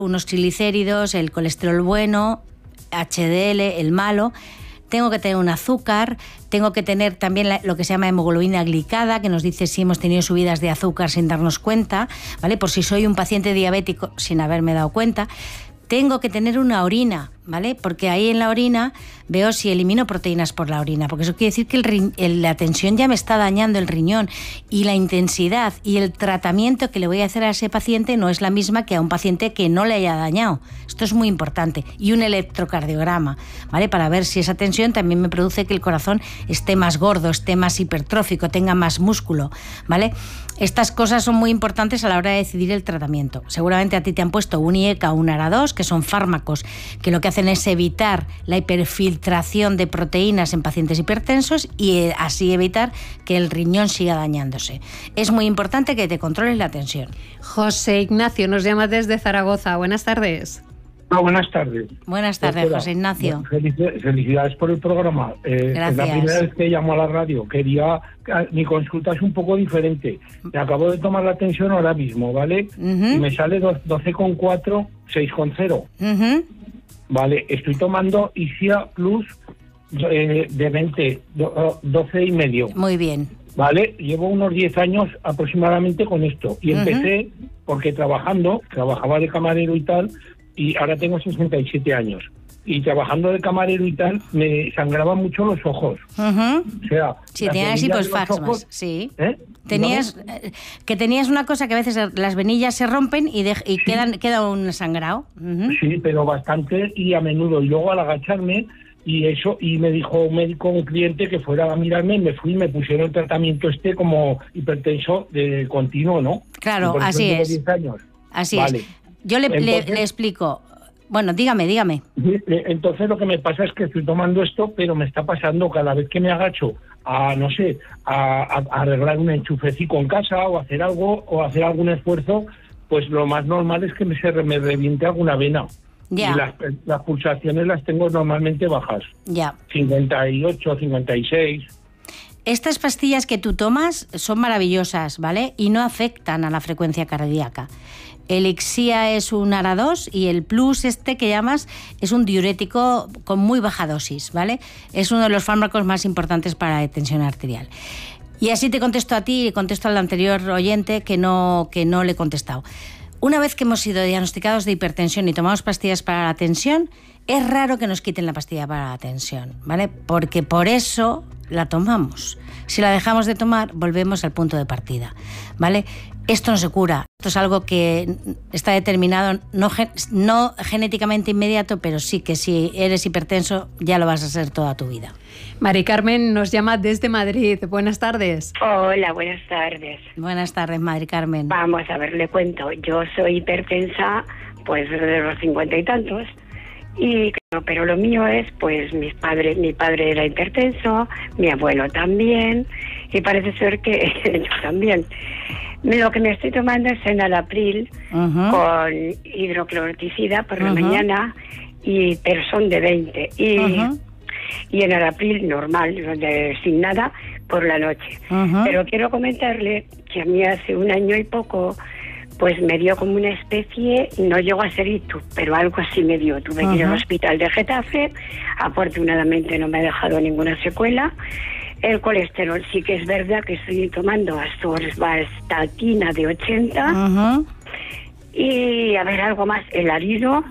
unos triglicéridos, el colesterol bueno, HDL, el malo. Tengo que tener un azúcar, tengo que tener también lo que se llama hemoglobina glicada, que nos dice si hemos tenido subidas de azúcar sin darnos cuenta, ¿vale? Por si soy un paciente diabético sin haberme dado cuenta. Tengo que tener una orina, ¿vale? Porque ahí en la orina veo si elimino proteínas por la orina, porque eso quiere decir que la tensión ya me está dañando el riñón, y la intensidad y el tratamiento que le voy a hacer a ese paciente no es la misma que a un paciente que no le haya dañado. Esto es muy importante. Y un electrocardiograma, ¿vale? Para ver si esa tensión también me produce que el corazón esté más gordo, esté más hipertrófico, tenga más músculo, ¿vale? Estas cosas son muy importantes a la hora de decidir el tratamiento. Seguramente a ti te han puesto un IECA o un ARA2, que son fármacos que lo que hacen es evitar la hiperfiltración de proteínas en pacientes hipertensos y así evitar que el riñón siga dañándose. Es muy importante que te controles la tensión. José Ignacio nos llama desde Zaragoza. Buenas tardes. Buenas tardes. Buenas tardes, doctora. José Ignacio. Felicidades por el programa. Gracias. Es la primera vez que llamo a la radio. Mi consulta es un poco diferente. Me acabo de tomar la tensión ahora mismo, ¿vale? Y me sale 12,4, 6,0. Vale, estoy tomando ISIA Plus de 20, 12,5. Muy bien. Vale, llevo unos 10 años aproximadamente con esto. Y empecé porque trabajaba de camarero y tal, y ahora tengo 67 años. Y trabajando de camarero y tal, me sangraban mucho los ojos. O sea, sí, tenías hiposfasmas, sí. Tenías una cosa que a veces las venillas se rompen y queda un sangrado. Sí, pero bastante y a menudo. Y luego al agacharme y me dijo un médico, un cliente, que fuera a mirarme, y me fui y me pusieron el tratamiento como hipertenso de continuo, ¿no? Claro, así es. 10 años. Así vale. Es. Yo le explico. Bueno, dígame. Entonces lo que me pasa es que estoy tomando esto, pero me está pasando cada vez que me agacho a arreglar un enchufecito en casa o hacer algo o hacer algún esfuerzo, pues lo más normal es que me reviente alguna vena. Ya. Y las pulsaciones las tengo normalmente bajas. Ya. 58, 56. Estas pastillas que tú tomas son maravillosas, ¿vale? Y no afectan a la frecuencia cardíaca. El IXIA es un ARA2 y el Plus que llamas es un diurético con muy baja dosis, ¿vale? Es uno de los fármacos más importantes para la tensión arterial. Y así te contesto a ti y contesto al anterior oyente que no le he contestado. Una vez que hemos sido diagnosticados de hipertensión y tomamos pastillas para la tensión, es raro que nos quiten la pastilla para la tensión, ¿vale? Porque por eso la tomamos. Si la dejamos de tomar, volvemos al punto de partida, ¿vale? Esto no se cura. Esto es algo que está determinado, no genéticamente inmediato, pero sí que si eres hipertenso ya lo vas a ser toda tu vida. Mari Carmen nos llama desde Madrid. Buenas tardes. Hola, buenas tardes. Buenas tardes, Mari Carmen. Vamos a ver, le cuento. Yo soy hipertensa, pues de los 50 y tantos. Y pero lo mío es, pues mi padre era hipertenso, mi abuelo también, y parece ser que yo también. Lo que me estoy tomando es Enalapril con hidrocloroticida por la mañana, pero son de 20. Y Enalapril normal, sin nada, por la noche. Pero quiero comentarle que a mí hace un año y poco, pues me dio como una especie, no llegó a ser ictus, pero algo así me dio. Tuve que ir al hospital de Getafe, afortunadamente no me ha dejado ninguna secuela. El colesterol sí que es verdad que estoy tomando atorvastatina de 80 y a ver algo más, el arido.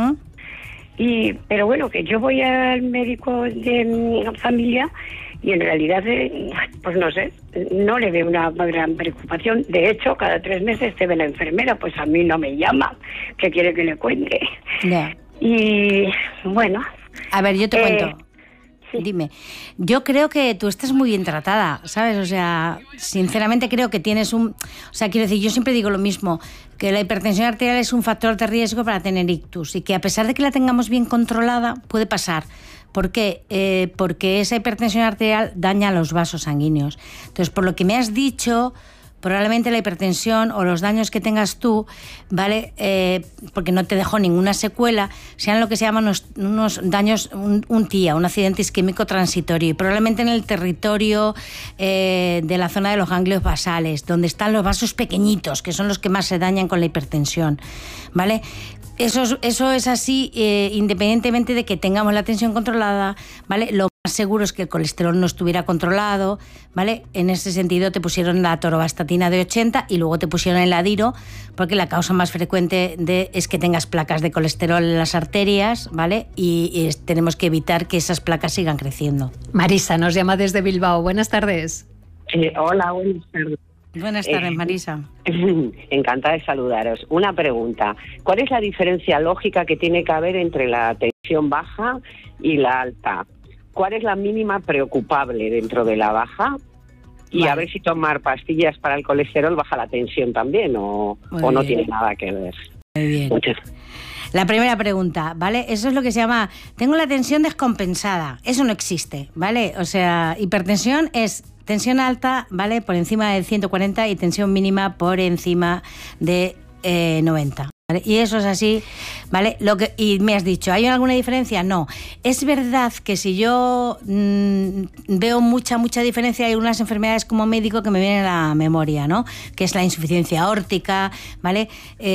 Pero bueno, que yo voy al médico de mi familia y en realidad, pues no sé, no le veo una gran preocupación. De hecho, cada 3 meses te ve la enfermera, pues a mí no me llama, que quiere que le cuente. Yeah. Y bueno. A ver, yo te cuento. Sí. Dime, yo creo que tú estás muy bien tratada, ¿sabes? O sea, sinceramente creo que tienes o sea, quiero decir, yo siempre digo lo mismo, que la hipertensión arterial es un factor de riesgo para tener ictus y que a pesar de que la tengamos bien controlada, puede pasar. ¿Por qué? Porque esa hipertensión arterial daña los vasos sanguíneos. Entonces, por lo que me has dicho, probablemente la hipertensión o los daños que tengas tú, ¿vale? Porque no te dejó ninguna secuela, sean lo que se llaman unos daños, un TIA, un accidente isquémico transitorio, y probablemente en el territorio de la zona de los ganglios basales, donde están los vasos pequeñitos, que son los que más se dañan con la hipertensión, ¿vale? Eso es así, independientemente de que tengamos la tensión controlada, ¿vale? Lo más seguro es que el colesterol no estuviera controlado, ¿vale? En ese sentido te pusieron la atorvastatina de 80 y luego te pusieron el Adiro, porque la causa más frecuente es que tengas placas de colesterol en las arterias, ¿vale? Y tenemos que evitar que esas placas sigan creciendo. Marisa nos llama desde Bilbao. Buenas tardes. Hola, buenas tardes. Buenas tardes, Marisa. Encantada de saludaros. Una pregunta. ¿Cuál es la diferencia lógica que tiene que haber entre la tensión baja y la alta? ¿Cuál es la mínima preocupable dentro de la baja? Y vale. A ver si tomar pastillas para el colesterol baja la tensión también o no tiene nada que ver. Muy bien. La primera pregunta, ¿vale? Eso es lo que se llama, tengo la tensión descompensada. Eso no existe, ¿vale? O sea, hipertensión es tensión alta, ¿vale? Por encima de 140 y tensión mínima por encima de 90. ¿Vale? Y eso es así, ¿vale? Y me has dicho, ¿hay alguna diferencia? No. Es verdad que si yo veo mucha diferencia, hay algunas enfermedades como médico que me vienen a la memoria, ¿no? Que es la insuficiencia aórtica, ¿vale?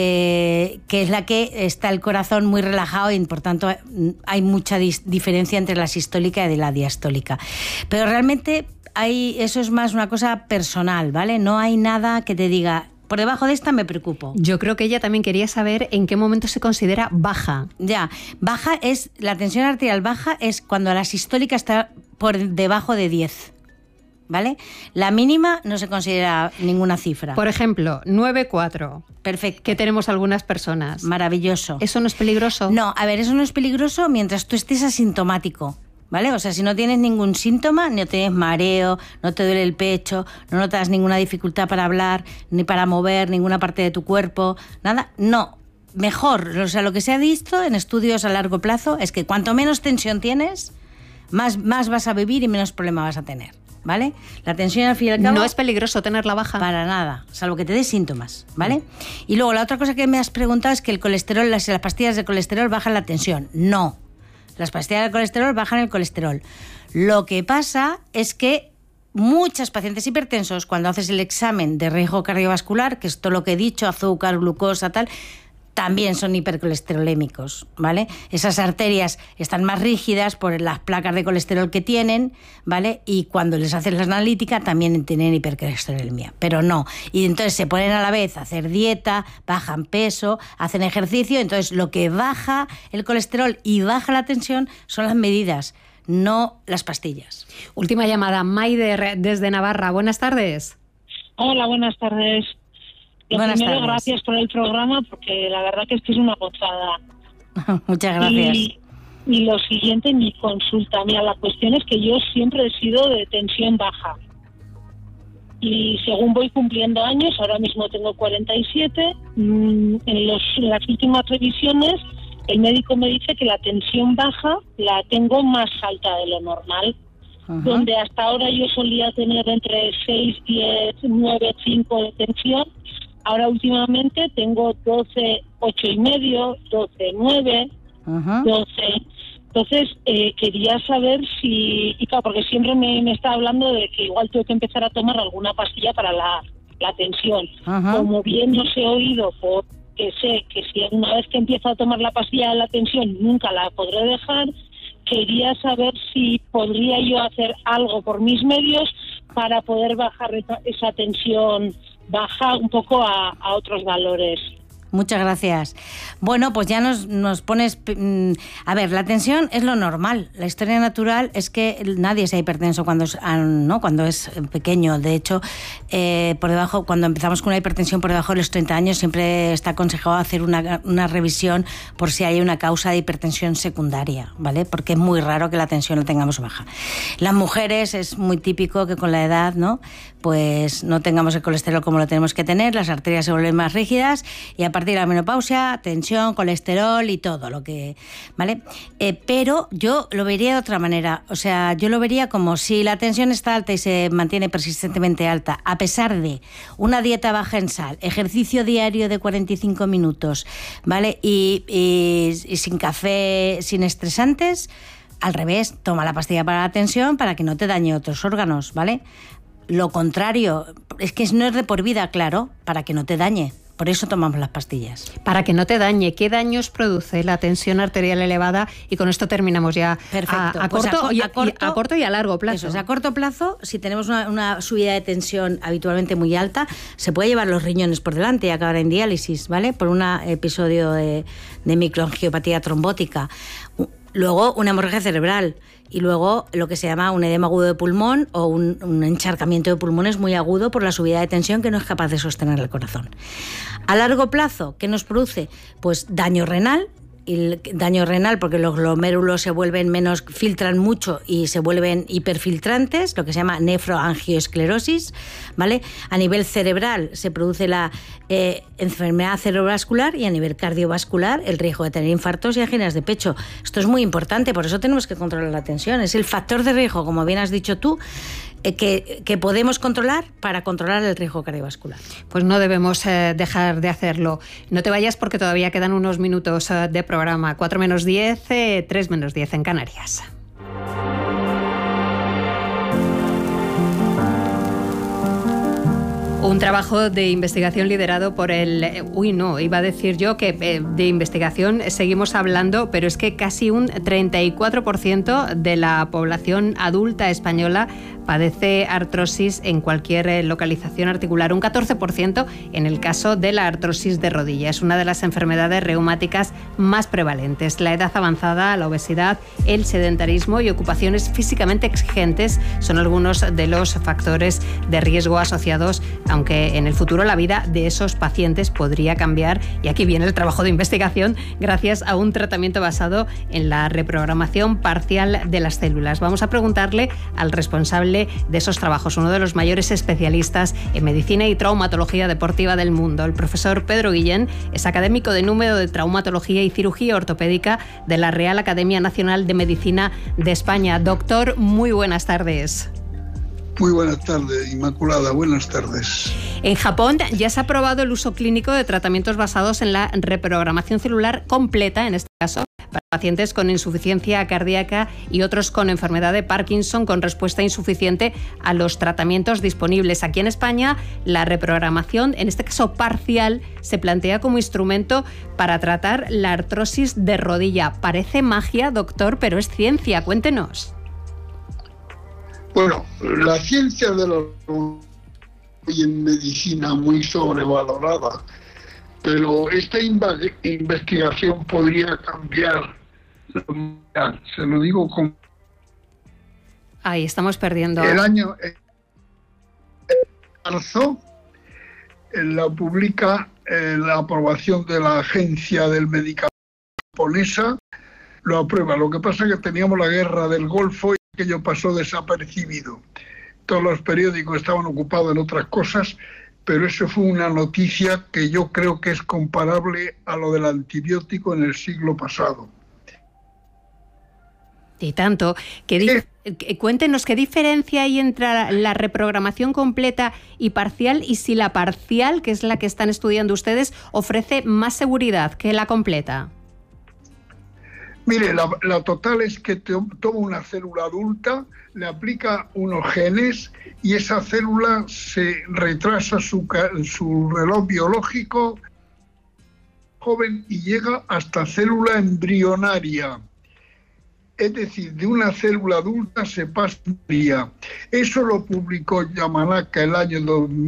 Que es la que está el corazón muy relajado y por tanto hay mucha diferencia entre la sistólica y de la diastólica. Pero realmente eso es más una cosa personal, ¿vale? No hay nada que te diga, por debajo de esta me preocupo. Yo creo que ella también quería saber en qué momento se considera baja. Ya, baja es, la tensión arterial baja es cuando la sistólica está por debajo de 10, ¿vale? La mínima no se considera ninguna cifra. Por ejemplo, 9,4. Perfecto. Que tenemos algunas personas. Maravilloso. ¿Eso no es peligroso? No, a ver, eso no es peligroso mientras tú estés asintomático. ¿Vale? O sea, si no tienes ningún síntoma, no tienes mareo, no te duele el pecho, no notas ninguna dificultad para hablar, ni para mover ninguna parte de tu cuerpo, nada, no. Mejor, o sea, lo que se ha visto en estudios a largo plazo es que cuanto menos tensión tienes, más vas a vivir y menos problema vas a tener, ¿vale? La tensión al fin y al cabo... No es peligroso tenerla baja. Para nada, salvo que te dé síntomas, ¿vale? Y luego la otra cosa que me has preguntado es que el colesterol, las pastillas de colesterol bajan la tensión. No. Las pastillas de colesterol bajan el colesterol. Lo que pasa es que muchos pacientes hipertensos, cuando haces el examen de riesgo cardiovascular, que es todo lo que he dicho, azúcar, glucosa, tal, también son hipercolesterolémicos, ¿vale? Esas arterias están más rígidas por las placas de colesterol que tienen, ¿vale? Y cuando les haces la analítica también tienen hipercolesterolemia, pero no. Y entonces se ponen a la vez a hacer dieta, bajan peso, hacen ejercicio, entonces lo que baja el colesterol y baja la tensión son las medidas, no las pastillas. Última llamada, Maider desde Navarra. Buenas tardes. Hola, buenas tardes. Buenas primero, tardes. Gracias por el programa, porque la verdad que es una gozada. Muchas gracias. Y lo siguiente, mi consulta. Mira, la cuestión es que yo siempre he sido de tensión baja. Y según voy cumpliendo años, ahora mismo tengo 47, en las últimas revisiones, el médico me dice que la tensión baja la tengo más alta de lo normal. Uh-huh. Donde hasta ahora yo solía tener entre 6, 10, 9, 5 de tensión. Ahora últimamente tengo 12, 8,5, 12, 9, uh-huh. 12. Entonces quería saber si, y claro, porque siempre me está hablando de que igual tengo que empezar a tomar alguna pastilla para la tensión. Uh-huh. Como bien no he oído, porque sé que si una vez que empiezo a tomar la pastilla de la tensión nunca la podré dejar, quería saber si podría yo hacer algo por mis medios para poder bajar esa tensión baja un poco a otros valores. Muchas gracias. Bueno, pues ya nos pones... A ver, la tensión es lo normal. La historia natural es que nadie sea hipertenso cuando es pequeño. De hecho, por debajo, cuando empezamos con una hipertensión por debajo de los 30 años, siempre está aconsejado hacer una revisión por si hay una causa de hipertensión secundaria, ¿vale? Porque es muy raro que la tensión la tengamos baja. Las mujeres es muy típico que con la edad, ¿no? Pues no tengamos el colesterol como lo tenemos que tener, las arterias se vuelven más rígidas y a partir de la menopausia, tensión, colesterol y todo lo que... ¿Vale? Pero yo lo vería de otra manera. O sea, yo lo vería como si la tensión está alta y se mantiene persistentemente alta, a pesar de una dieta baja en sal, ejercicio diario de 45 minutos, ¿vale? Y sin café, sin estresantes, al revés, toma la pastilla para la tensión para que no te dañe otros órganos, ¿vale? Lo contrario, es que no es de por vida, claro, para que no te dañe. Por eso tomamos las pastillas. Para que no te dañe, ¿qué daños produce la tensión arterial elevada? Y con esto terminamos ya. Perfecto. A corto y a largo plazo. Eso es, a corto plazo, si tenemos una subida de tensión habitualmente muy alta, se puede llevar los riñones por delante y acabar en diálisis, ¿vale? Por un episodio de microangiopatía trombótica. Luego una hemorragia cerebral y luego lo que se llama un edema agudo de pulmón o un encharcamiento de pulmones muy agudo por la subida de tensión que no es capaz de sostener el corazón. A largo plazo, ¿qué nos produce? Pues daño renal. El daño renal porque los glomérulos se vuelven filtran mucho y se vuelven hiperfiltrantes, lo que se llama nefroangioesclerosis, ¿vale? A nivel cerebral se produce la enfermedad cerebrovascular y a nivel cardiovascular el riesgo de tener infartos y anginas de pecho. Esto es muy importante, por eso tenemos que controlar la tensión. Es el factor de riesgo, como bien has dicho tú, que podemos controlar para controlar el riesgo cardiovascular. Pues no debemos dejar de hacerlo. No te vayas porque todavía quedan unos minutos de programa. 4 menos 10, 3 menos 10 en Canarias. Un trabajo de investigación liderado por iba a decir yo que de investigación seguimos hablando, pero es que casi un 34% de la población adulta española padece artrosis en cualquier localización articular, un 14% en el caso de la artrosis de rodilla. Es una de las enfermedades reumáticas más prevalentes. La edad avanzada, la obesidad, el sedentarismo y ocupaciones físicamente exigentes son algunos de los factores de riesgo asociados, aunque en el futuro la vida de esos pacientes podría cambiar, y aquí viene el trabajo de investigación, gracias a un tratamiento basado en la reprogramación parcial de las células. Vamos a preguntarle al responsable de esos trabajos, uno de los mayores especialistas en medicina y traumatología deportiva del mundo. El profesor Pedro Guillén es académico de número de traumatología y cirugía ortopédica de la Real Academia Nacional de Medicina de España. Doctor, muy buenas tardes. Muy buenas tardes, Inmaculada. Buenas tardes. En Japón ya se ha aprobado el uso clínico de tratamientos basados en la reprogramación celular completa, en este caso, para pacientes con insuficiencia cardíaca y otros con enfermedad de Parkinson con respuesta insuficiente a los tratamientos disponibles. Aquí en España, la reprogramación, en este caso parcial, se plantea como instrumento para tratar la artrosis de rodilla. Parece magia, doctor, pero es ciencia. Cuéntenos. Bueno, la ciencia de la hoy en medicina muy sobrevalorada, pero esta investigación podría cambiar. Se lo digo con... Ahí estamos perdiendo. El año marzo la publica la aprobación de la Agencia del Medicamento japonesa, lo aprueba. Lo que pasa es que teníamos la guerra del Golfo y aquello pasó desapercibido. Todos los periódicos estaban ocupados en otras cosas, pero eso fue una noticia que yo creo que es comparable a lo del antibiótico en el siglo pasado. Y tanto. Cuéntenos qué diferencia hay entre la reprogramación completa y parcial, y si la parcial, que es la que están estudiando ustedes, ofrece más seguridad que la completa. Mire, la total es que toma una célula adulta, le aplica unos genes y esa célula se retrasa su reloj biológico joven y llega hasta célula embrionaria. Es decir, de una célula adulta se pasa un día. Eso lo publicó Yamanaka el año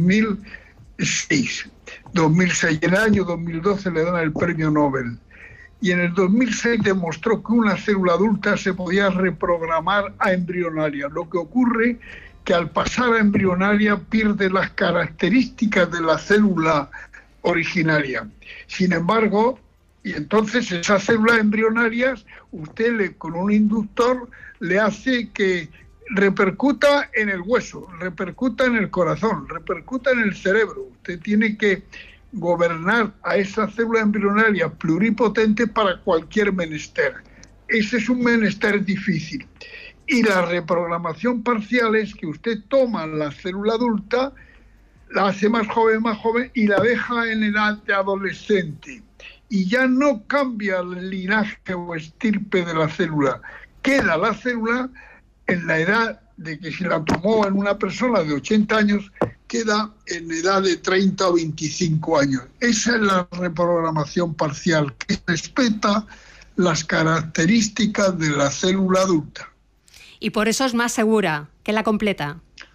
2006. En el año 2012 le dan el premio Nobel. Y en el 2006 demostró que una célula adulta se podía reprogramar a embrionaria. Lo que ocurre que al pasar a embrionaria pierde las características de la célula originaria. Sin embargo, y entonces esas células embrionarias, usted con un inductor le hace que repercuta en el hueso, repercuta en el corazón, repercuta en el cerebro. Usted tiene que gobernar a esa célula embrionaria pluripotente para cualquier menester. Ese es un menester difícil. Y la reprogramación parcial es que usted toma la célula adulta, la hace más joven y la deja en edad de adolescente. Y ya no cambia el linaje o estirpe de la célula. Queda la célula en la edad de que si la tomó en una persona de 80 años, queda en edad de 30 o 25 años. Esa es la reprogramación parcial, que respeta las características de la célula adulta. Y por eso es más segura que la completa.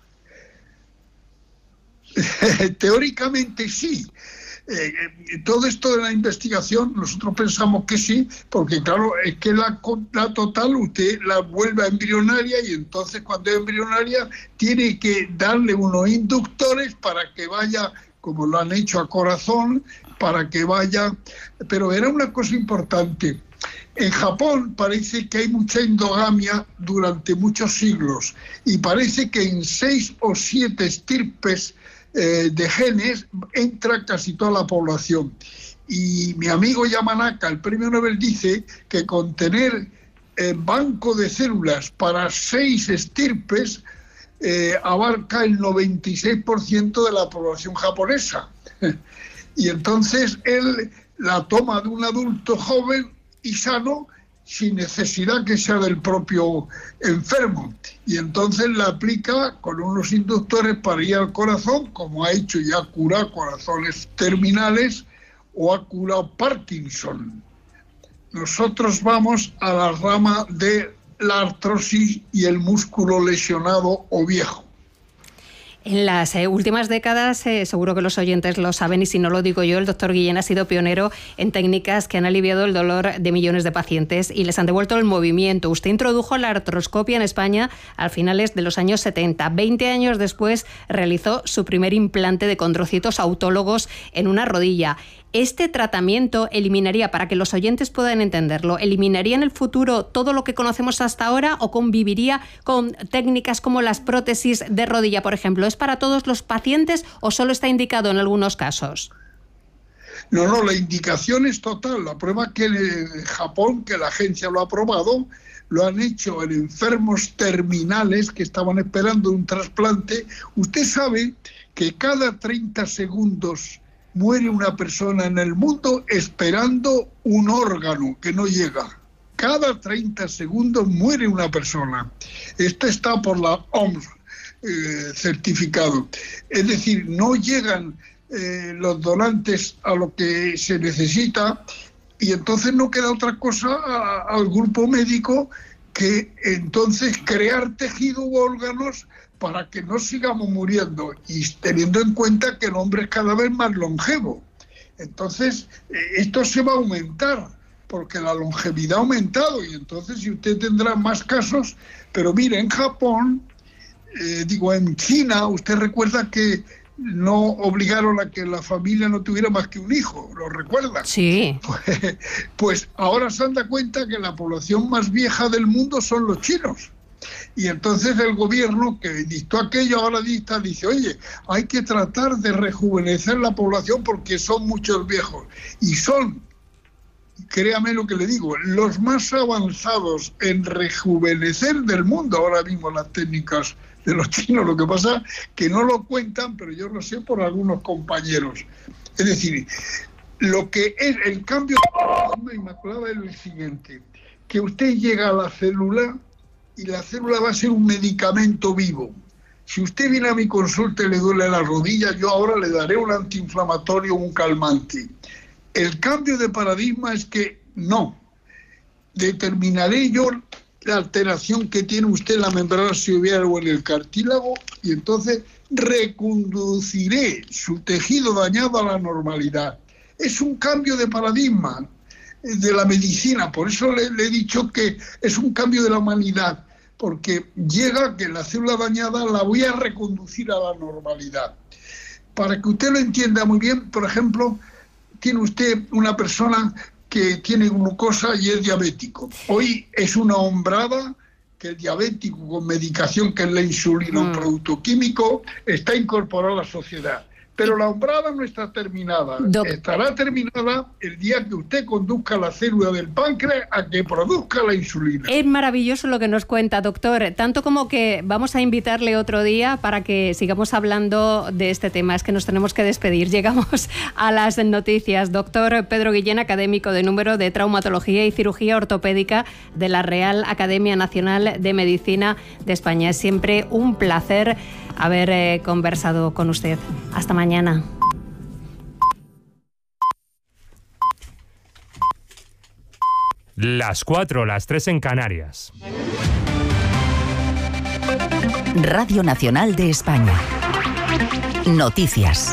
Teóricamente sí. Todo esto de la investigación nosotros pensamos que sí, porque claro, es que la total usted la vuelve a embrionaria y entonces cuando es embrionaria tiene que darle unos inductores para que vaya, como lo han hecho a corazón, para que vaya. Pero era una cosa importante. En Japón parece que hay mucha endogamia durante muchos siglos y parece que en 6 o 7 estirpes de genes entra casi toda la población. Y mi amigo Yamanaka, el premio Nobel, dice que con tener banco de células para 6 estirpes abarca el 96% de la población japonesa. Y entonces él la toma de un adulto joven y sano, sin necesidad que sea del propio enfermo. Y entonces la aplica con unos inductores para ir al corazón, como ha hecho y ha curado corazones terminales o ha curado Parkinson. Nosotros vamos a la rama de la artrosis y el músculo lesionado o viejo. En las últimas décadas, seguro que los oyentes lo saben y si no lo digo yo, el doctor Guillén ha sido pionero en técnicas que han aliviado el dolor de millones de pacientes y les han devuelto el movimiento. Usted introdujo la artroscopia en España a finales de los años 70. 20 años después realizó su primer implante de condrocitos autólogos en una rodilla. ¿Este tratamiento eliminaría, para que los oyentes puedan entenderlo, eliminaría en el futuro todo lo que conocemos hasta ahora o conviviría con técnicas como las prótesis de rodilla, por ejemplo? ¿Es para todos los pacientes o solo está indicado en algunos casos? No, la indicación es total. La prueba que en Japón, que la agencia lo ha aprobado, lo han hecho en enfermos terminales que estaban esperando un trasplante. Usted sabe que cada 30 segundos muere una persona en el mundo esperando un órgano que no llega. Cada 30 segundos muere una persona. Esto está por la OMS certificado. Es decir, no llegan los donantes a lo que se necesita y entonces no queda otra cosa al grupo médico que entonces crear tejido u órganos para que no sigamos muriendo y teniendo en cuenta que el hombre es cada vez más longevo. Entonces, esto se va a aumentar porque la longevidad ha aumentado y entonces si usted tendrá más casos, pero mire, en Japón, en China, usted recuerda que no obligaron a que la familia no tuviera más que un hijo, ¿lo recuerda? Sí. Pues ahora se han dado cuenta que la población más vieja del mundo son los chinos. Y entonces el gobierno que dictó aquello ahora dice, oye, hay que tratar de rejuvenecer la población porque son muchos viejos. Y son, créame lo que le digo, los más avanzados en rejuvenecer del mundo ahora mismo las técnicas de los chinos. Lo que pasa que no lo cuentan, pero yo lo sé por algunos compañeros. Es decir, lo que es el cambio de Inmaculada es el siguiente, que usted llega a la célula y la célula va a ser un medicamento vivo. Si usted viene a mi consulta y le duele la rodilla, yo ahora le daré un antiinflamatorio, un calmante. El cambio de paradigma es que no. Determinaré yo la alteración que tiene usted en la membrana sinovial o en el cartílago y entonces reconduciré su tejido dañado a la normalidad. Es un cambio de paradigma de la medicina, por eso le he dicho que es un cambio de la humanidad, porque llega que la célula dañada la voy a reconducir a la normalidad. Para que usted lo entienda muy bien, por ejemplo, tiene usted una persona que tiene glucosa y es diabético. Hoy es una hombrada que el diabético con medicación, que es la insulina, un producto químico, está incorporado a la sociedad. Pero la hombrada no está terminada. Estará terminada el día que usted conduzca la célula del páncreas a que produzca la insulina. Es maravilloso lo que nos cuenta, doctor. Tanto como que vamos a invitarle otro día para que sigamos hablando de este tema. Es que nos tenemos que despedir. Llegamos a las noticias. Doctor Pedro Guillén, académico de número de Traumatología y Cirugía Ortopédica de la Real Academia Nacional de Medicina de España. Es siempre un placer haber conversado con usted. Hasta mañana. Las 4, las 3 en Canarias. Radio Nacional de España. Noticias.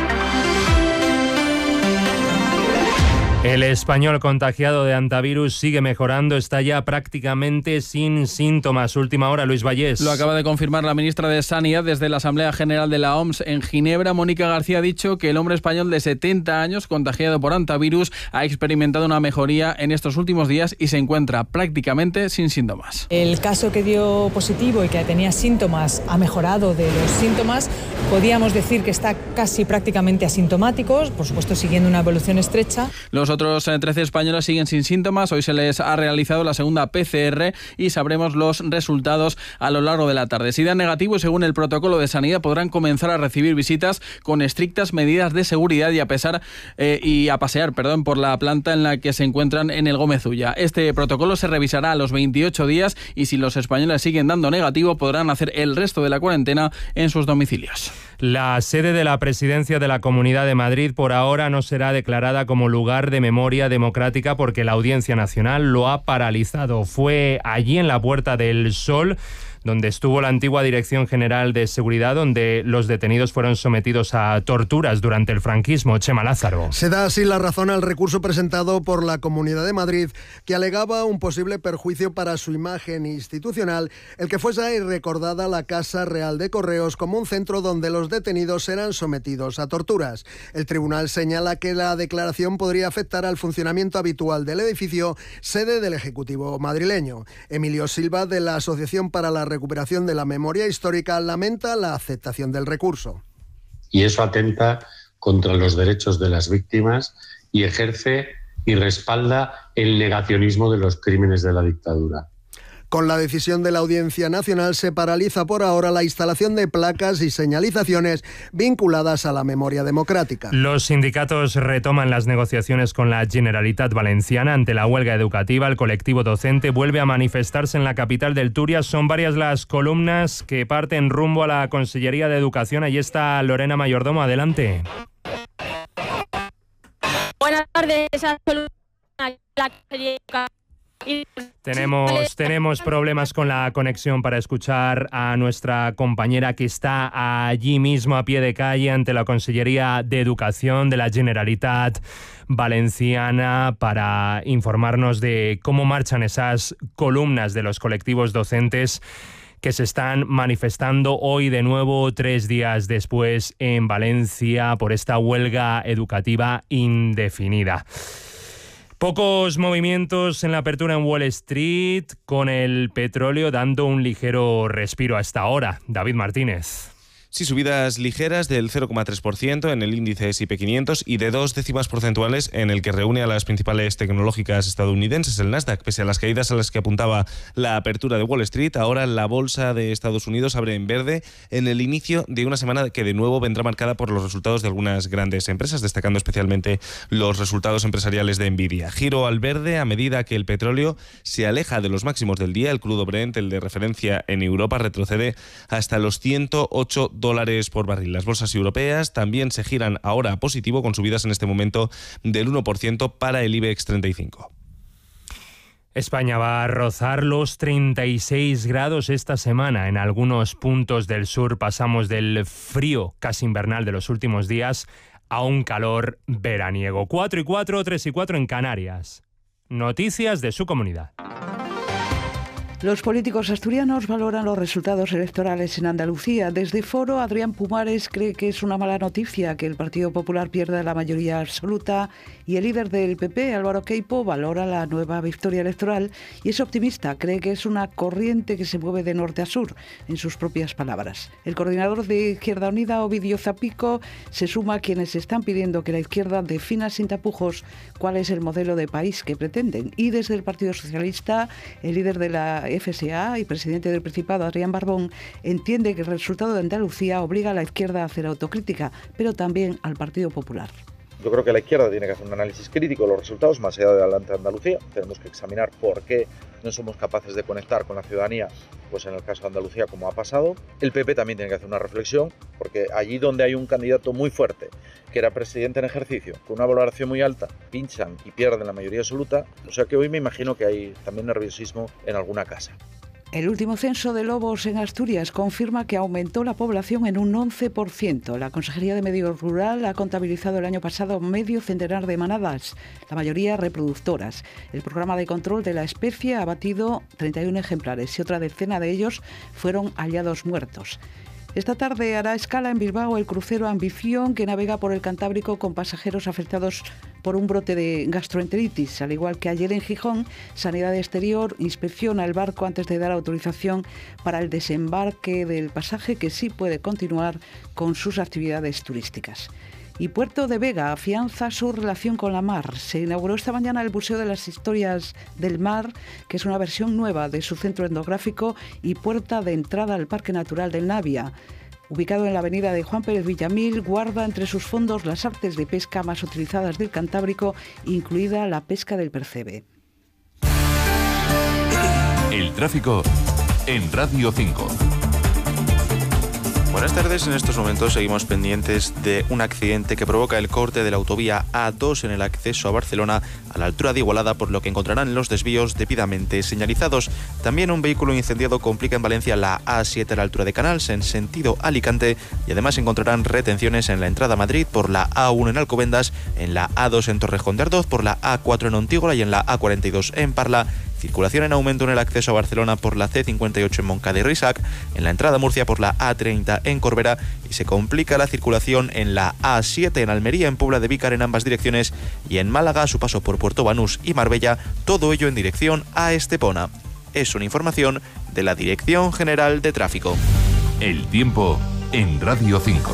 El español contagiado de hantavirus sigue mejorando, está ya prácticamente sin síntomas. Última hora, Luis Vallés. Lo acaba de confirmar la ministra de Sanidad desde la Asamblea General de la OMS en Ginebra. Mónica García ha dicho que el hombre español de 70 años contagiado por hantavirus ha experimentado una mejoría en estos últimos días y se encuentra prácticamente sin síntomas. El caso que dio positivo y que tenía síntomas ha mejorado de los síntomas. Podríamos decir que está casi prácticamente asintomático, por supuesto siguiendo una evolución estrecha. Los otros 13 españoles siguen sin síntomas. Hoy se les ha realizado la segunda PCR y sabremos los resultados a lo largo de la tarde. Si dan negativo, según el protocolo de sanidad, podrán comenzar a recibir visitas con estrictas medidas de seguridad y a pasear por la planta en la que se encuentran en el Gómez Ulla. Este protocolo se revisará a los 28 días y si los españoles siguen dando negativo, podrán hacer el resto de la cuarentena en sus domicilios. La sede de la presidencia de la Comunidad de Madrid por ahora no será declarada como lugar de memoria democrática porque la Audiencia Nacional lo ha paralizado. Fue allí en la Puerta del Sol donde estuvo la antigua Dirección General de Seguridad, donde los detenidos fueron sometidos a torturas durante el franquismo. Chema Lázaro. Se da así la razón al recurso presentado por la Comunidad de Madrid, que alegaba un posible perjuicio para su imagen institucional, el que fuese recordada la Casa Real de Correos como un centro donde los detenidos eran sometidos a torturas. El tribunal señala que la declaración podría afectar al funcionamiento habitual del edificio, sede del Ejecutivo madrileño. Emilio Silva, de la Asociación para la Recuperación de la Memoria Histórica, lamenta la aceptación del recurso. Y eso atenta contra los derechos de las víctimas y ejerce y respalda el negacionismo de los crímenes de la dictadura. Con la decisión de la Audiencia Nacional se paraliza por ahora la instalación de placas y señalizaciones vinculadas a la memoria democrática. Los sindicatos retoman las negociaciones con la Generalitat Valenciana ante la huelga educativa. El colectivo docente vuelve a manifestarse en la capital del Túria. Son varias las columnas que parten rumbo a la Consellería de Educación. Allí está Lorena Mayordomo. Adelante. Buenas tardes. Tenemos problemas con la conexión para escuchar a nuestra compañera que está allí mismo a pie de calle ante la Consellería de Educación de la Generalitat Valenciana para informarnos de cómo marchan esas columnas de los colectivos docentes que se están manifestando hoy de nuevo 3 días después en Valencia por esta huelga educativa indefinida. Pocos movimientos en la apertura en Wall Street, con el petróleo dando un ligero respiro hasta ahora. David Martínez. Sí, subidas ligeras del 0,3% en el índice S&P 500 y de 2 décimas porcentuales en el que reúne a las principales tecnológicas estadounidenses, el Nasdaq. Pese a las caídas a las que apuntaba la apertura de Wall Street, ahora la bolsa de Estados Unidos abre en verde en el inicio de una semana que de nuevo vendrá marcada por los resultados de algunas grandes empresas, destacando especialmente los resultados empresariales de Nvidia. Giro al verde a medida que el petróleo se aleja de los máximos del día. El crudo Brent, el de referencia en Europa, retrocede hasta los $108 por barril. Las bolsas europeas también se giran ahora a positivo, con subidas en este momento del 1% para el IBEX 35. España va a rozar los 36 grados esta semana. En algunos puntos del sur pasamos del frío casi invernal de los últimos días a un calor veraniego. 4 y 4, 3 y 4 en Canarias. Noticias de su comunidad. Los políticos asturianos valoran los resultados electorales en Andalucía. Desde Foro, Adrián Pumares cree que es una mala noticia que el Partido Popular pierda la mayoría absoluta y el líder del PP, Álvaro Queipo, valora la nueva victoria electoral y es optimista. Cree que es una corriente que se mueve de norte a sur, en sus propias palabras. El coordinador de Izquierda Unida, Ovidio Zapico, se suma a quienes están pidiendo que la izquierda defina sin tapujos cuál es el modelo de país que pretenden. Y desde el Partido Socialista, el líder de la FSA y presidente del Principado, Adrián Barbón, entiende que el resultado de Andalucía obliga a la izquierda a hacer autocrítica, pero también al Partido Popular. Yo creo que la izquierda tiene que hacer un análisis crítico de los resultados, más allá de adelante Andalucía. Tenemos que examinar por qué no somos capaces de conectar con la ciudadanía, pues en el caso de Andalucía, como ha pasado. El PP también tiene que hacer una reflexión, porque allí donde hay un candidato muy fuerte, que era presidente en ejercicio, con una valoración muy alta, pinchan y pierden la mayoría absoluta. O sea que hoy me imagino que hay también nerviosismo en alguna casa. El último censo de lobos en Asturias confirma que aumentó la población en un 11%. La Consejería de Medio Rural ha contabilizado el año pasado medio centenar de manadas, la mayoría reproductoras. El programa de control de la especie ha batido 31 ejemplares y otra decena de ellos fueron hallados muertos. Esta tarde hará escala en Bilbao el crucero Ambición, que navega por el Cantábrico con pasajeros afectados por un brote de gastroenteritis. Al igual que ayer en Gijón, Sanidad Exterior inspecciona el barco antes de dar autorización para el desembarque del pasaje, que sí puede continuar con sus actividades turísticas. Y Puerto de Vega afianza su relación con la mar. Se inauguró esta mañana el Museo de las Historias del Mar, que es una versión nueva de su centro etnográfico y puerta de entrada al Parque Natural del Navia. Ubicado en la avenida de Juan Pérez Villamil, guarda entre sus fondos las artes de pesca más utilizadas del Cantábrico, incluida la pesca del percebe. El tráfico en Radio 5. Buenas tardes, en estos momentos seguimos pendientes de un accidente que provoca el corte de la autovía A2 en el acceso a Barcelona a la altura de Igualada, por lo que encontrarán los desvíos debidamente señalizados. También un vehículo incendiado complica en Valencia la A7 a la altura de Canals en sentido Alicante, y además encontrarán retenciones en la entrada a Madrid por la A1 en Alcobendas, en la A2 en Torrejón de Ardoz, por la A4 en Ontígola y en la A42 en Parla. Circulación en aumento en el acceso a Barcelona por la C58 en Moncada y Risac, en la entrada a Murcia por la A30 en Corbera, y se complica la circulación en la A7 en Almería, en Puebla de Vícar en ambas direcciones, y en Málaga a su paso por Puerto Banús y Marbella, todo ello en dirección a Estepona. Es una información de la Dirección General de Tráfico. El tiempo en Radio 5.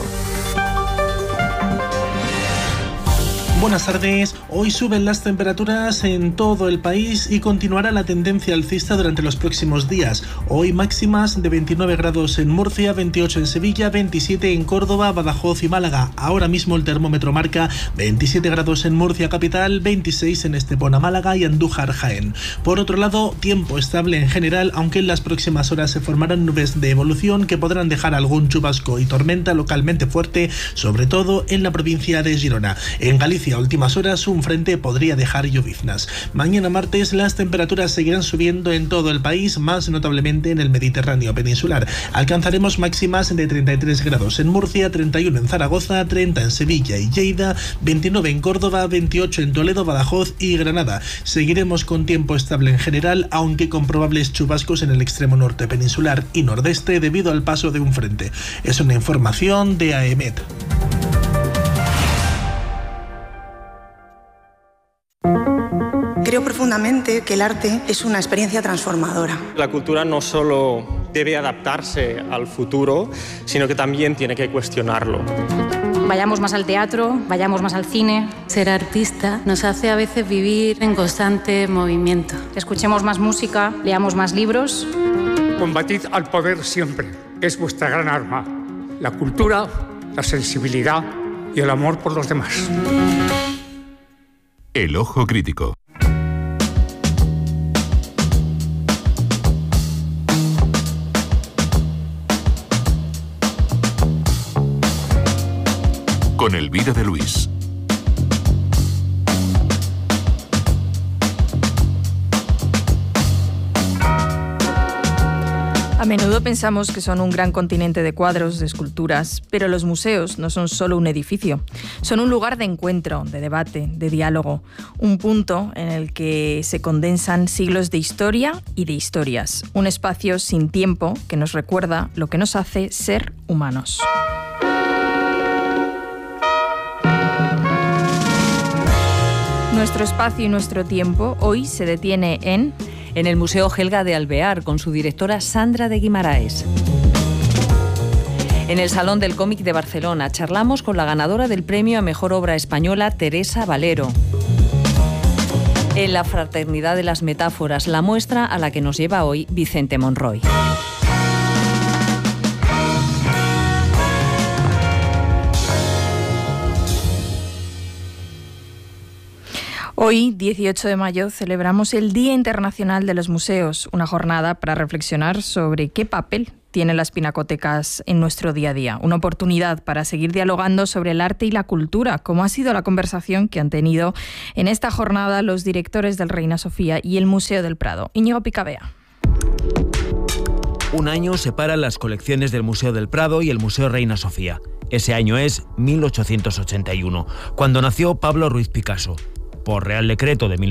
Buenas tardes. Hoy suben las temperaturas en todo el país y continuará la tendencia alcista durante los próximos días. Hoy máximas de 29 grados en Murcia, 28 en Sevilla, 27 en Córdoba, Badajoz y Málaga. Ahora mismo el termómetro marca 27 grados en Murcia capital, 26 en Estepona, Málaga y Andújar, Jaén. Por otro lado, tiempo estable en general, aunque en las próximas horas se formarán nubes de evolución que podrán dejar algún chubasco y tormenta localmente fuerte, sobre todo en la provincia de Girona. En Galicia, a últimas horas, un frente podría dejar lloviznas. Mañana martes las temperaturas seguirán subiendo en todo el país, más notablemente en el Mediterráneo peninsular. Alcanzaremos máximas de 33 grados en Murcia, 31 en Zaragoza, 30 en Sevilla y Lleida, 29 en Córdoba, 28 en Toledo, Badajoz y Granada. Seguiremos con tiempo estable en general, aunque con probables chubascos en el extremo norte peninsular y nordeste debido al paso de un frente. Es una información de AEMET. Creo profundamente que el arte es una experiencia transformadora. La cultura no solo debe adaptarse al futuro, sino que también tiene que cuestionarlo. Vayamos más al teatro, vayamos más al cine. Ser artista nos hace a veces vivir en constante movimiento. Escuchemos más música, leamos más libros. Combatid al poder siempre. Es vuestra gran arma. La cultura, la sensibilidad y el amor por los demás. El ojo crítico. Con Elvira de Luis. A menudo pensamos que son un gran continente de cuadros, de esculturas, pero los museos no son solo un edificio, son un lugar de encuentro, de debate, de diálogo, un punto en el que se condensan siglos de historia y de historias, un espacio sin tiempo que nos recuerda lo que nos hace ser humanos. Nuestro espacio y nuestro tiempo hoy se detiene en el Museo Gelga de Alvear, con su directora Sandra de Guimaraes. En el Salón del Cómic de Barcelona charlamos con la ganadora del premio a Mejor Obra Española, Teresa Valero. En la Fraternidad de las Metáforas, la muestra a la que nos lleva hoy Vicente Monroy. Hoy, 18 de mayo, celebramos el Día Internacional de los Museos, una jornada para reflexionar sobre qué papel tienen las pinacotecas en nuestro día a día. Una oportunidad para seguir dialogando sobre el arte y la cultura, como ha sido la conversación que han tenido en esta jornada los directores del Reina Sofía y el Museo del Prado. Íñigo Picabea. Un año separan las colecciones del Museo del Prado y el Museo Reina Sofía. Ese año es 1881, cuando nació Pablo Ruiz Picasso. Por Real Decreto de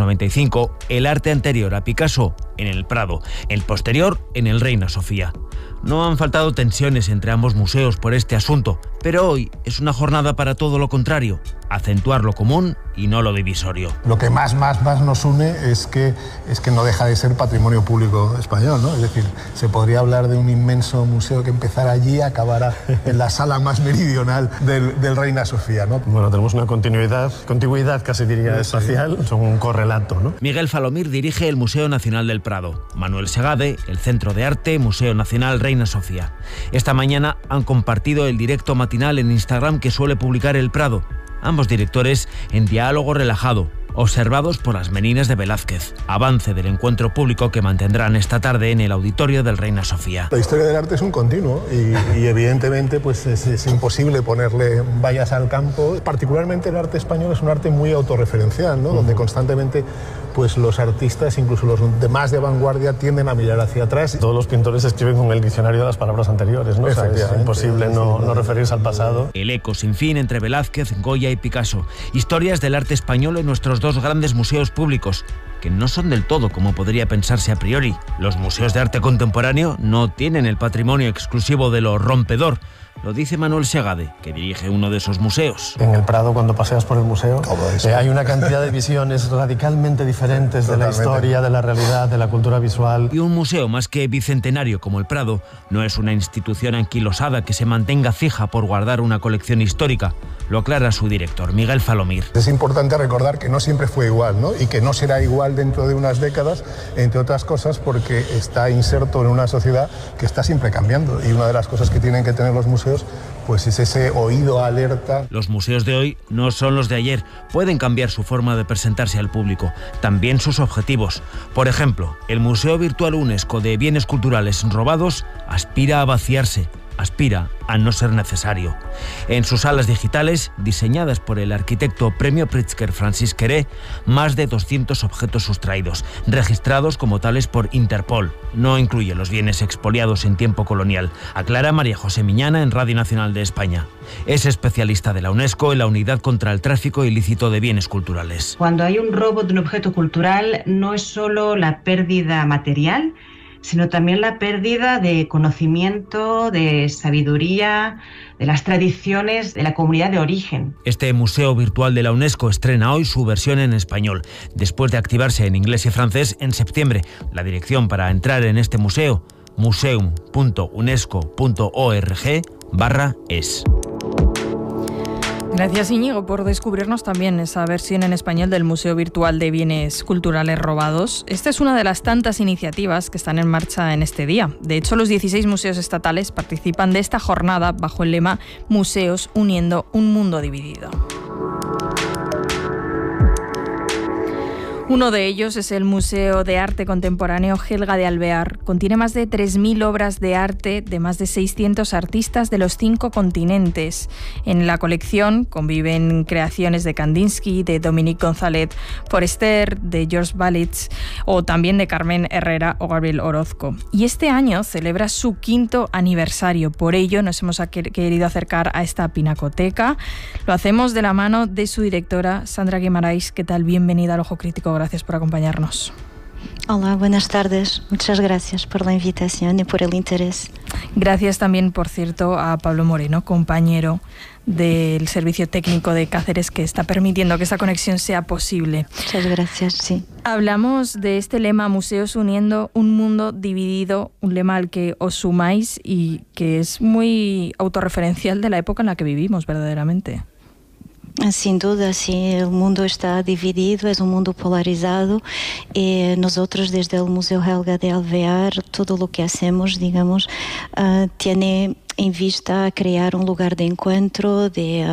1995, el arte anterior a Picasso en el Prado, el posterior en el Reina Sofía. No han faltado tensiones entre ambos museos por este asunto, pero hoy es una jornada para todo lo contrario, acentuar lo común y no lo divisorio. Lo que más nos une es que no deja de ser patrimonio público español, ¿no? Es decir, se podría hablar de un inmenso museo que empezara allí y acabara en la sala más meridional del Reina Sofía, ¿no? Bueno, tenemos una continuidad casi diría espacial, son un correlato, ¿no? Miguel Falomir dirige el Museo Nacional del Prado, Manuel Segade, el Centro de Arte Museo Nacional Reina Sofía. Esta mañana han compartido el directo matinal en Instagram que suele publicar el Prado. Ambos directores en diálogo relajado, observados por las meninas de Velázquez. Avance del encuentro público que mantendrán esta tarde en el auditorio del Reina Sofía. La historia del arte es un continuo y evidentemente pues es imposible ponerle vallas al campo. Particularmente el arte español es un arte muy autorreferencial, ¿no? Donde constantemente pues los artistas, incluso los demás de vanguardia, tienden a mirar hacia atrás. Todos los pintores escriben con el diccionario de las palabras anteriores, ¿no? O sea, es imposible no referirse al pasado. El eco sin fin entre Velázquez, Goya y Picasso. Historias del arte español en nuestros dos grandes museos públicos, que no son del todo como podría pensarse a priori. Los museos de arte contemporáneo no tienen el patrimonio exclusivo de lo rompedor. Lo dice Manuel Segade, que dirige uno de esos museos. En el Prado, cuando paseas por el museo, hay una cantidad de visiones radicalmente diferentes de la historia, de la realidad, de la cultura visual. Y un museo más que bicentenario como el Prado no es una institución anquilosada que se mantenga fija por guardar una colección histórica. Lo aclara su director, Miguel Falomir. Es importante recordar que no siempre fue igual, ¿no? Y que no será igual dentro de unas décadas, entre otras cosas porque está inserto en una sociedad que está siempre cambiando. Y una de las cosas que tienen que tener los museos pues es ese oído alerta. Los museos de hoy no son los de ayer. Pueden cambiar su forma de presentarse al público, también sus objetivos. Por ejemplo, el Museo Virtual UNESCO de Bienes Culturales Robados aspira a vaciarse, aspira a no ser necesario. En sus salas digitales, diseñadas por el arquitecto Premio Pritzker Francis Queré, más de 200 objetos sustraídos, registrados como tales por Interpol. No incluye los bienes expoliados en tiempo colonial, aclara María José Miñana en Radio Nacional de España. Es especialista de la UNESCO en la Unidad contra el Tráfico Ilícito de Bienes Culturales. Cuando hay un robo de un objeto cultural, no es solo la pérdida material, sino también la pérdida de conocimiento, de sabiduría, de las tradiciones de la comunidad de origen. Este Museo Virtual de la UNESCO estrena hoy su versión en español, después de activarse en inglés y francés en septiembre. La dirección para entrar en este museo, museum.unesco.org/es. Gracias, Íñigo, por descubrirnos también esa versión en español del Museo Virtual de Bienes Culturales Robados. Esta es una de las tantas iniciativas que están en marcha en este día. De hecho, los 16 museos estatales participan de esta jornada bajo el lema Museos uniendo un mundo dividido. Uno de ellos es el Museo de Arte Contemporáneo Helga de Alvear. Contiene más de 3.000 obras de arte de más de 600 artistas de los 5 continentes. En la colección conviven creaciones de Kandinsky, de Dominique González Forester, de George Balich o también de Carmen Herrera o Gabriel Orozco. Y este año celebra su 5º aniversario. Por ello nos hemos querido acercar a esta pinacoteca. Lo hacemos de la mano de su directora, Sandra Guimarães. ¿Qué tal? Bienvenida al Ojo Crítico. Gracias por acompañarnos. Hola, buenas tardes. Muchas gracias por la invitación y por el interés. Gracias también, por cierto, a Pablo Moreno, compañero del Servicio Técnico de Cáceres, que está permitiendo que esta conexión sea posible. Muchas gracias, sí. Hablamos de este lema, Museos uniendo un mundo dividido, un lema al que os sumáis y que es muy autorreferencial de la época en la que vivimos, verdaderamente. Sin duda, sí, el mundo está dividido, es un mundo polarizado y nosotros desde el Museo Helga de Alvear, todo lo que hacemos, digamos, tiene en vista a crear un lugar de encuentro, de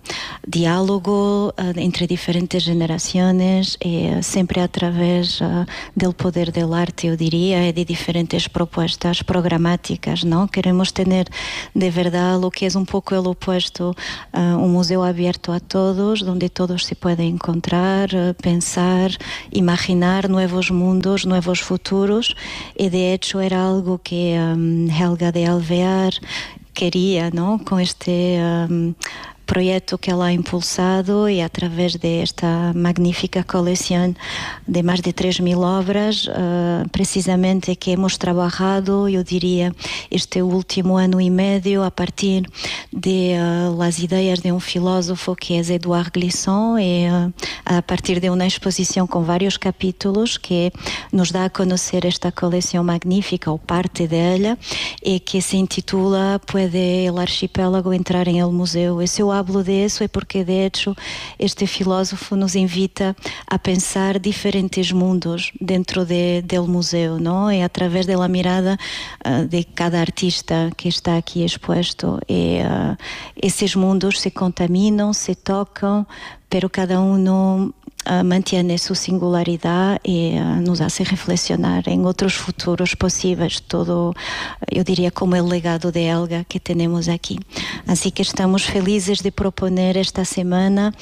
diálogo entre diferentes generaciones, siempre a través del poder del arte, yo diría, y de diferentes propuestas programáticas, ¿no? Queremos tener de verdad lo que es un poco el opuesto, un museo abierto a todos, donde todos se pueden encontrar, pensar, imaginar nuevos mundos, nuevos futuros, y de hecho era algo que Helga de Alvear quería, ¿no? Con este proyecto que ela ha impulsado y a través de esta magnífica colección de más de 3.000 obras, precisamente que hemos trabajado, yo diría, este último año y medio a partir de las ideas de un filósofo que es Édouard Glissant, y a partir de una exposición con varios capítulos que nos da a conocer esta colección magnífica o parte de ella, y que se intitula ¿Puede el archipiélago entrar en el museo? Y si yo hablo de eso es porque de hecho este filósofo nos invita a pensar diferentes mundos dentro del museo, ¿no? Y a través de la mirada de cada artista que está aquí expuesto, y esses mundos se contaminam, se tocam, pero cada uno mantiene su singularidad y nos hace reflexionar en otros futuros posibles, todo, yo diría, como el legado de Helga que tenemos aquí. Así que estamos felices de proponer esta semana,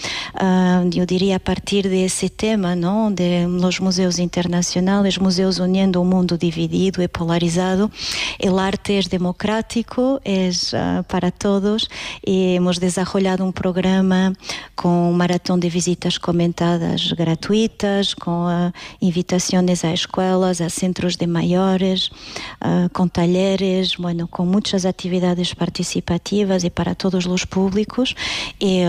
yo diría, a partir de ese tema, ¿no? De los museos internacionales, museos uniendo un mundo dividido y polarizado. El arte es democrático, es para todos, y hemos desarrollado un programa con un maratón de visitas comentadas gratuitas, con invitaciones a escuelas, a centros de mayores, con talleres, bueno, con muchas actividades participativas y para todos los públicos, y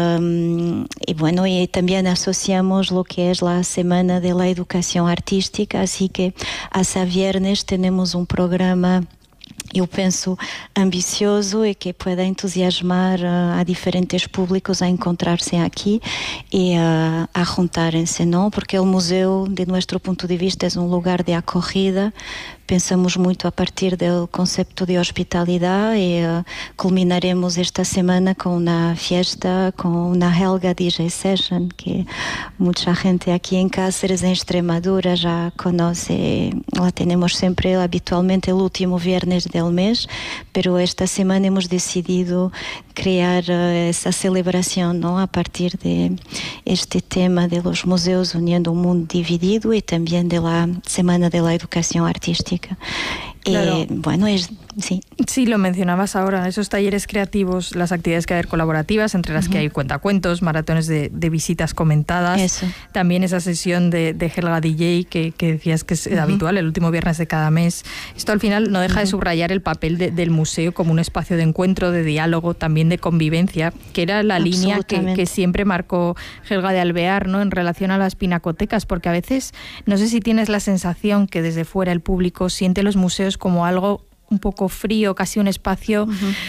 bueno, y también asociamos lo que es la Semana de la Educación Artística, así que hasta viernes tenemos un programa, eu penso, ambicioso e que pueda entusiasmar a diferentes públicos a encontrarse aqui e a juntarem-se, não? Porque o museu, de nosso ponto de vista, é um lugar de acolhida. Pensamos muito a partir do conceito de hospitalidade e culminaremos esta semana com uma fiesta, com uma Helga DJ Session, que muita gente aqui em Cáceres, em Extremadura, já conhece. La temos sempre, habitualmente, o último viernes del mes, pero esta semana hemos decidido crear essa celebração, não? A partir de este tema de los museos uniendo un mundo dividido y también de la Semana de la Educación Artística. Claro. Bueno, sí. Sí, lo mencionabas ahora, esos talleres creativos, las actividades que hay colaborativas, entre las que hay cuentacuentos, maratones de visitas comentadas. Eso. También esa sesión de Helga DJ que decías que es habitual, el último viernes de cada mes. Esto al final no deja de subrayar el papel del museo como un espacio de encuentro, de diálogo, también de convivencia, que era la línea que siempre marcó Helga de Alvear, ¿no? En relación a las pinacotecas, porque a veces, no sé si tienes la sensación que desde fuera el público siente los museos como algo un poco frío, casi un espacio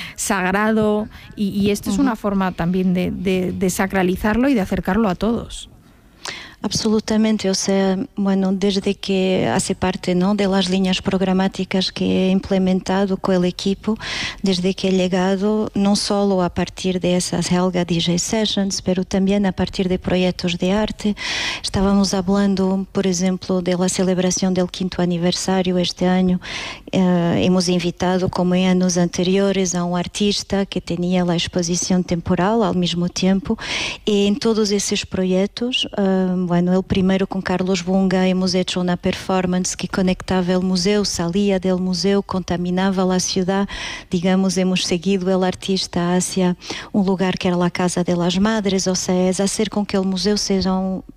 sagrado, y esto es una forma también de sacralizarlo y de acercarlo a todos. Absolutamente, o sea, bueno, desde que hace parte, ¿no?, de las líneas programáticas que he implementado con el equipo, desde que he llegado, no solo a partir de esas Helga DJ Sessions, pero también a partir de proyectos de arte. Estábamos hablando, por ejemplo, de la celebración del 5º aniversario este año. Hemos invitado, como en años anteriores, a un artista que tenía la exposición temporal al mismo tiempo, y en todos esos proyectos, bueno, el primero con Carlos Bunga hemos hecho una performance que conectaba el museo, salía del museo, contaminaba la ciudad. Digamos, hemos seguido el artista hacia un lugar que era la Casa de las Madres, o sea, es hacer con que el museo sea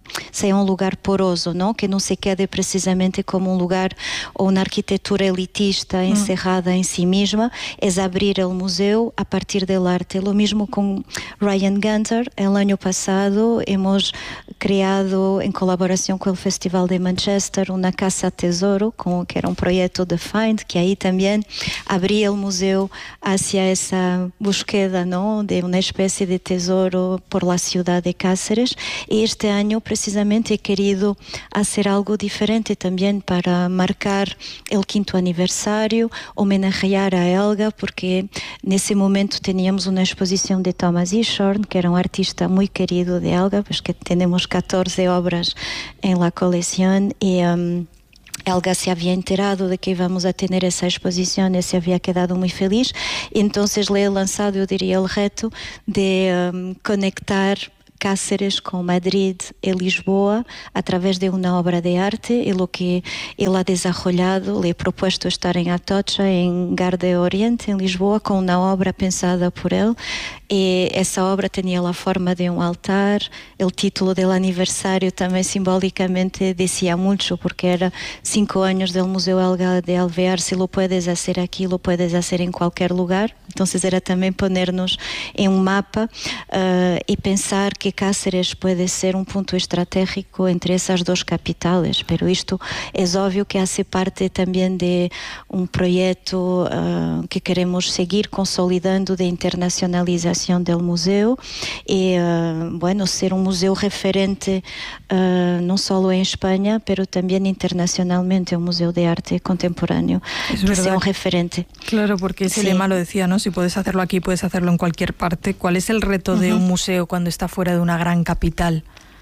un lugar poroso, ¿no? Que no se quede precisamente como un lugar o una arquitectura elitista encerrada en sí misma, es abrir el museo a partir del arte. Lo mismo con Ryan Gunter. El año pasado hemos creado, en colaboración con el Festival de Manchester, una casa tesoro, que era un proyecto de Find, que ahí también abría el museo hacia esa búsqueda, ¿no?, de una especie de tesoro por la ciudad de Cáceres. Y este año, precisamente he querido hacer algo diferente también para marcar el 5º aniversario, homenajear a Helga, porque nesse momento teníamos una exposición de Thomas Eashorn, que era un artista muy querido de Helga, pues que tenemos 14 obras en la colección, y Helga se había enterado de que íbamos a tener esa exposición y se había quedado muy feliz. Y entonces le he lanzado, yo diría, el reto de conectar Cáceres con Madrid y Lisboa a través de una obra de arte, y lo que él ha desarrollado, le he propuesto estar en Atocha, en Garde Oriente, en Lisboa, con una obra pensada por él, y esa obra tenía la forma de un altar. El título del aniversario también simbólicamente decía mucho, porque era 5 años del Museo Helga de Alvear. Si lo puedes hacer aquí, lo puedes hacer en cualquier lugar. Entonces era también ponernos en un mapa y pensar que Cáceres puede ser un punto estratégico entre esas dos capitales, pero esto es obvio que hace parte también de un proyecto que queremos seguir consolidando de internacionalización del museo y bueno, ser un museo referente no solo en España, pero también internacionalmente, un museo de arte contemporáneo, que sea un referente. Claro, porque ese lema lo decía, ¿no? Si puedes hacerlo aquí, puedes hacerlo en cualquier parte. ¿Cuál es el reto de un museo cuando está fuera de una gran capital?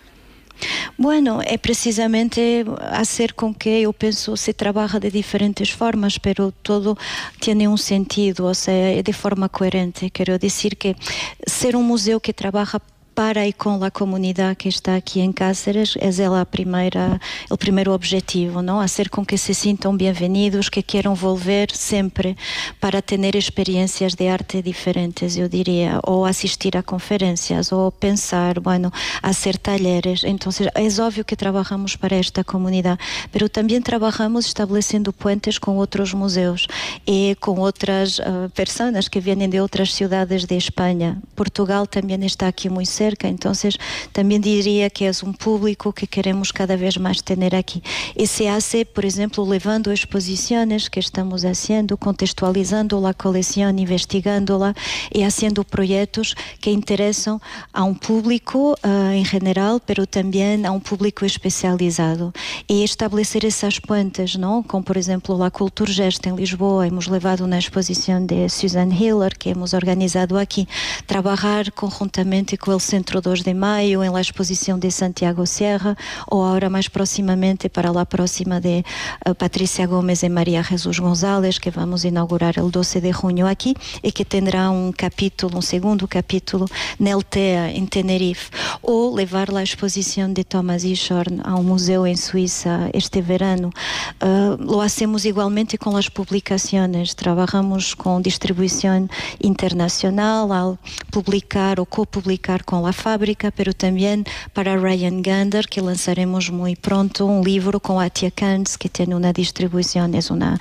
Bueno, es precisamente hacer con que, yo pienso, se trabaja de diferentes formas, pero todo tiene un sentido, o sea, de forma coherente. Quiero decir que ser un museo que trabaja para y con la comunidad que está aquí en Cáceres es el primer objetivo, ¿no? Hacer con que se sientan bienvenidos, que quieran volver siempre para tener experiencias de arte diferentes, yo diría, o asistir a conferencias, o pensar, bueno, hacer talleres. Entonces, es obvio que trabajamos para esta comunidad, pero también trabajamos estableciendo puentes con otros museos y con otras personas que vienen de otras ciudades de España. Portugal también está aquí muy cerca. Entonces también diría que es un público que queremos cada vez más tener aquí, y se hace, por ejemplo, llevando exposiciones que estamos haciendo, contextualizando la colección, investigándola y haciendo proyectos que interesan a un público en general, pero también a un público especializado, y establecer esas puentes, ¿no? Como por ejemplo la Kulturgest en Lisboa, hemos llevado una exposición de Susan Hiller que hemos organizado aquí, trabajar conjuntamente con el Centro 2 de Mayo en la exposición de Santiago Sierra, o ahora más próximamente para la próxima de Patricia Gómez y María Jesús González, que vamos a inaugurar el 12 de junio aquí, y que tendrá un segundo capítulo en el TEA en Tenerife, o llevar la exposición de Thomas Eashorn a un museo en Suiza este verano. Lo hacemos igualmente con las publicaciones, trabajamos con distribución internacional al publicar o copublicar con la fábrica, pero también para Ryan Gander, que lanzaremos muy pronto un libro con Atia Kanz, que tiene una distribución, es una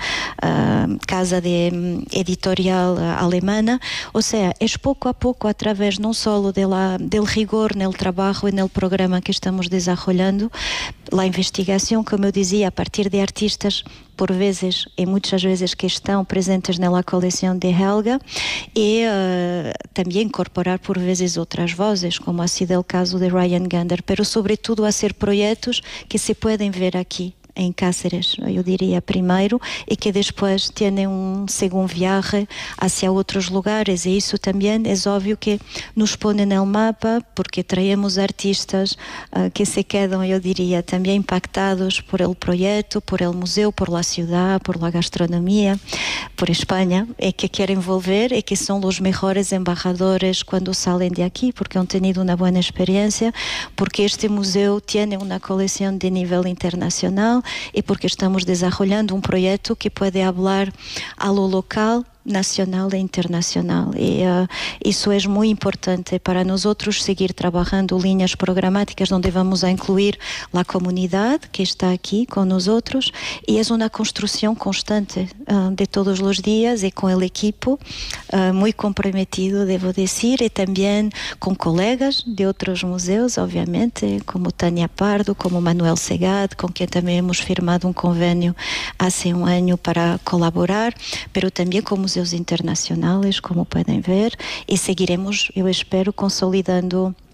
casa de editorial alemana. O sea, es poco a poco, a través no solo del rigor en el trabajo, en el programa que estamos desarrollando, la investigación, como yo decía, a partir de artistas por veces y muchas veces que están presentes en la colección de Helga, y también incorporar por veces otras voces, como ha sido el caso de Ryan Gander, pero sobre todo hacer proyectos que se pueden ver aquí en Cáceres, yo diría primero, y que después tiene un segundo viaje hacia otros lugares, y eso también es obvio que nos pone en el mapa, porque traemos artistas que se quedan, yo diría, también impactados por el proyecto, por el museo, por la ciudad, por la gastronomía, por España, y que quieren volver, y que son los mejores embajadores cuando salen de aquí, porque han tenido una buena experiencia, porque este museo tiene una colección de nivel internacional, y porque estamos desarrollando un proyecto que puede hablar a lo local, nacional e internacional, y eso es muy importante para nosotros, seguir trabajando líneas programáticas donde vamos a incluir la comunidad que está aquí con nosotros, y es una construcción constante de todos los días, y con el equipo muy comprometido, debo decir, y también con colegas de otros museos, obviamente, como Tania Pardo, como Manuel Segad, con quien también hemos firmado un convenio hace un año para colaborar, pero también con museos internacionales, como pueden ver, y seguiremos, yo espero, consolidando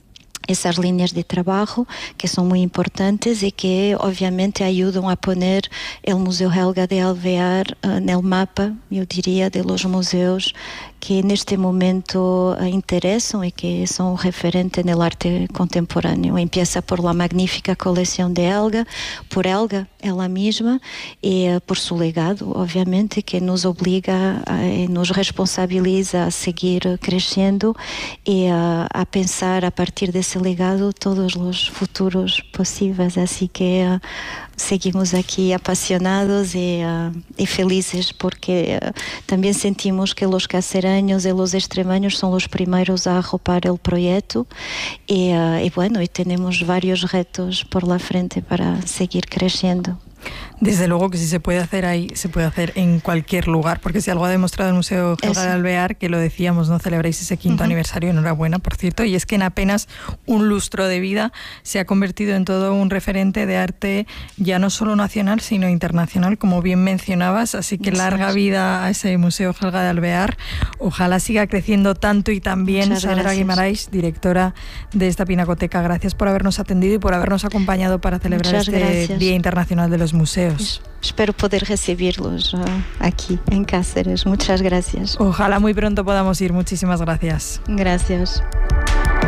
esas líneas de trabajo que son muy importantes y que obviamente ayudan a poner el Museo Helga de Alvear en el mapa, yo diría, de los museos que en este momento interesan y que son referentes en el arte contemporáneo. Empieza por la magnífica colección de Helga, por Helga ella misma y por su legado, obviamente, que nos obliga y nos responsabiliza a seguir creciendo y a pensar a partir de ese legado todos los futuros posibles. Así que seguimos aquí apasionados y felices porque también sentimos que los cacereños y los extremeños son los primeros a arropar el proyecto y bueno, y tenemos varios retos por la frente para seguir creciendo. Desde luego que si se puede hacer ahí, se puede hacer en cualquier lugar, porque si algo ha demostrado el Museo Helga de Alvear, que lo decíamos, no celebráis ese quinto aniversario, enhorabuena, por cierto, y es que en apenas un lustro de vida se ha convertido en todo un referente de arte ya no solo nacional, sino internacional, como bien mencionabas, así que larga vida a ese Museo Helga de Alvear, ojalá siga creciendo tanto y tan bien. Sandra Guimarães, directora de esta pinacoteca, gracias por habernos atendido y por habernos acompañado para celebrar este Día Internacional de los Museos. Espero poder recibirlos aquí en Cáceres. Muchas gracias. Ojalá muy pronto podamos ir. Muchísimas gracias. Gracias.